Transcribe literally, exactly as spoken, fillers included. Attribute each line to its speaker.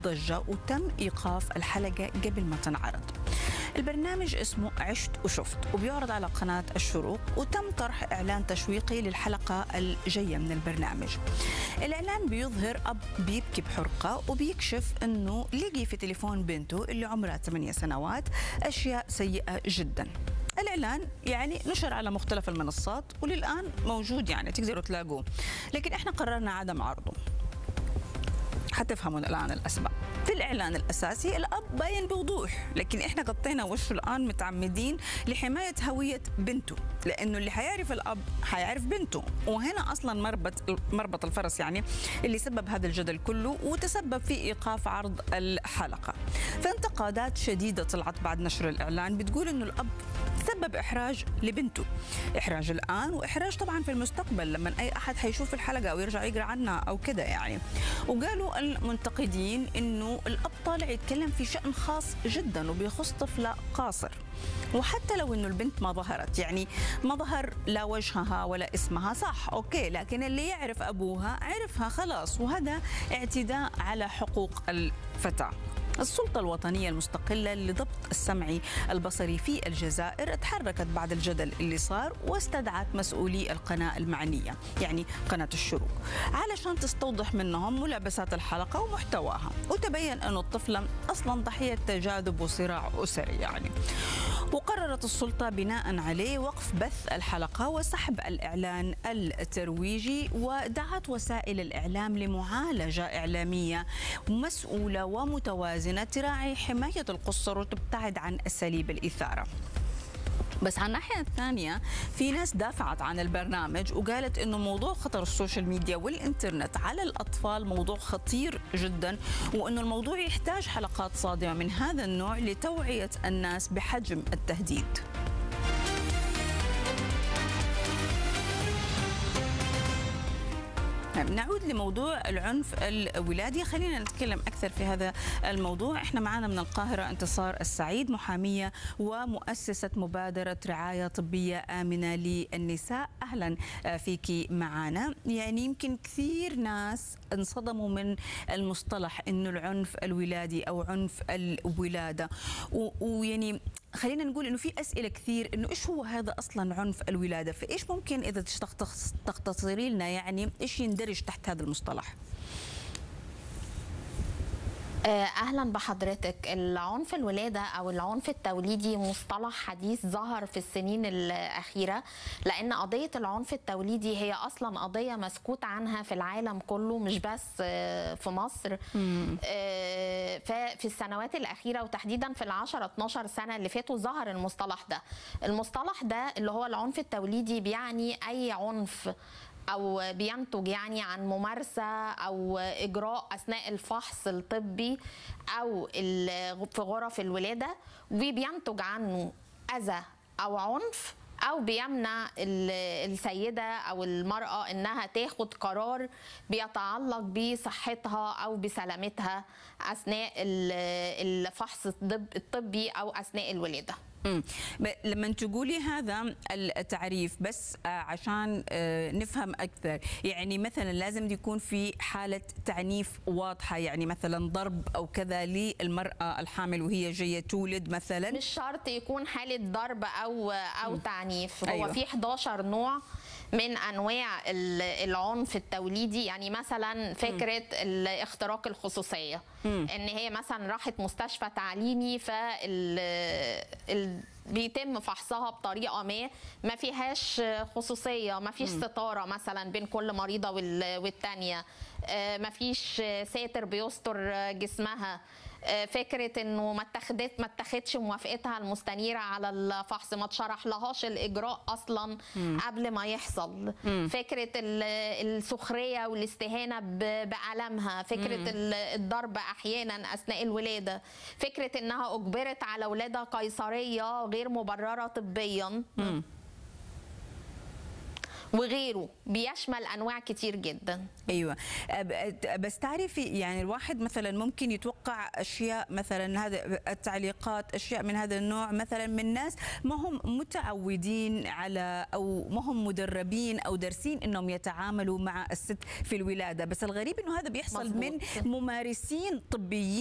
Speaker 1: ضجة وتم إيقاف الحلقة قبل ما تنعرض. البرنامج اسمه عشت وشفت وبيعرض على قناة الشروق، وتم طرح إعلان تشويقي للحلقة الجاية من البرنامج. الإعلان بيظهر أب بيبكي بحرقة وبيكشف أنه لقي في تليفون بنته اللي عمرها ثمانية سنوات أشياء سيئة جدا. الإعلان يعني نشر على مختلف المنصات وللآن موجود، يعني تقدروا تلاقوه، لكن إحنا قررنا عدم عرضه. حتفهموا الآن الأسباب. في الإعلان الأساسي الأب باين بوضوح، لكن إحنا غطينا وشه الآن متعمدين لحماية هوية بنته، لأنه اللي حيعرف الأب حيعرف بنته، وهنا أصلا مربط مربط الفرس يعني اللي سبب هذا الجدل كله وتسبب في إيقاف عرض الحلقة. فانتقادات شديدة طلعت بعد نشر الإعلان بتقول إنه الأب سبب إحراج لبنته، إحراج الآن وإحراج طبعا في المستقبل لما أي أحد حيشوف الحلقة أو يرجع يقرأ عنها أو كده يعني. وقالوا المنتقدين إنه الأب طالع يتكلم في شأن خاص جدا وبيخص طفلة قاصر، وحتى لو إنه البنت ما ظهرت، يعني ما ظهر لا وجهها ولا اسمها، صح أوكي، لكن اللي يعرف أبوها عرفها خلاص، وهذا اعتداء على حقوق الفتاة. السلطة الوطنية المستقلة لضبط السمع البصري في الجزائر تحركت بعد الجدل اللي صار واستدعت مسؤولي القناة المعنية يعني قناة الشروق علشان تستوضح منهم ملابسات الحلقة ومحتواها، وتبين أن الطفلة أصلا ضحية تجاذب وصراع أسري يعني. وقررت السلطة بناء عليه وقف بث الحلقة وسحب الإعلان الترويجي، ودعت وسائل الإعلام لمعالجة إعلامية مسؤولة ومتوازنة تراعي حماية القصر وتبتعد عن أساليب الإثارة. بس على الناحية الثانية في ناس دافعت عن البرنامج وقالت إنه موضوع خطر السوشيال ميديا والإنترنت على الأطفال موضوع خطير جدا، وإنه الموضوع يحتاج حلقات صادمة من هذا النوع لتوعية الناس بحجم التهديد. نعود لموضوع العنف الولادي، خلينا نتكلم أكثر في هذا الموضوع. احنا معنا من القاهرة انتصار السعيد، محامية ومؤسسة مبادرة رعاية طبية آمنة للنساء. أهلا فيكي معنا. يعني يمكن كثير ناس انصدموا من المصطلح إنه العنف الولادي أو عنف الولادة، ويعني خلينا نقول انه في اسئله كثير انه ايش هو هذا اصلا عنف الولاده، فايش ممكن اذا تختصري لنا يعني ايش يندرج تحت هذا المصطلح؟
Speaker 2: أهلا بحضرتك. العنف الولادة أو العنف التوليدي مصطلح حديث ظهر في السنين الأخيرة، لأن قضية العنف التوليدي هي أصلا قضية مسكوت عنها في العالم كله مش بس في مصر. مم. ففي السنوات الأخيرة وتحديدا في العشرة اتناشر سنة اللي فاتوا ظهر المصطلح ده. المصطلح ده اللي هو العنف التوليدي بيعني أي عنف أو بينتج يعني عن ممارسة أو إجراء أثناء الفحص الطبي أو في غرف الولادة، وبينتج عنه أذى أو عنف، أو بيمنع السيدة أو المرأة إنها تاخد قرار بيتعلق بصحتها أو بسلامتها أثناء الفحص الطبي أو أثناء الولادة.
Speaker 1: امم لما تقولي هذا التعريف بس عشان نفهم اكثر، يعني مثلا لازم يكون في حاله تعنيف واضحه، يعني مثلا ضرب او كذا للمراه الحامل وهي جايه تولد مثلا؟
Speaker 2: مش شرط يكون حاله ضرب او او تعنيف. هو
Speaker 1: أيوة.
Speaker 2: في حداشر نوع من انواع العنف التوليدي. يعني مثلا فكره الاختراق الخصوصيه، مم. ان هي مثلا راحت مستشفى تعليمي فال بيتم فحصها بطريقه ما ما فيهاش خصوصيه، ما فيش ستاره مثلا بين كل مريضه والثانيه، ما فيش ساتر بيستر جسمها، فكره انه ما اتخذت ما اتخذش موافقتها المستنيره على الفحص، ما اتشرح لهاش الاجراء اصلا مم. قبل ما يحصل، مم. فكره السخريه والاستهانه بالمها، فكره مم. الضرب احيانا اثناء الولاده، فكره انها اجبرت على ولاده قيصريه غير مبرره طبيا، مم. وغيره، بيشمل انواع كتير جدا.
Speaker 1: ايوه، بس تعرفي يعني الواحد مثلا ممكن يتوقع اشياء، مثلا هذا التعليقات اشياء من هذا النوع مثلا من ناس ما هم متعودين على او ما هم مدربين او دارسين انهم يتعاملوا مع الست في الولاده، بس الغريب انه هذا بيحصل مزبوط. من ممارسين طبيين